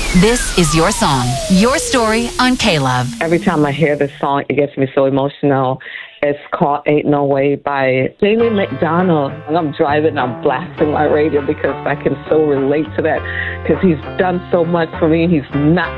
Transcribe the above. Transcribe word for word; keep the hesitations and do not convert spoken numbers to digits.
This is your song, your story on K-Love. Every time I hear this song, it gets me so emotional. It's called Ain't No Way by Jamie McDonald. I'm driving, I'm blasting my radio because I can so relate to that because he's done so much for me. He's not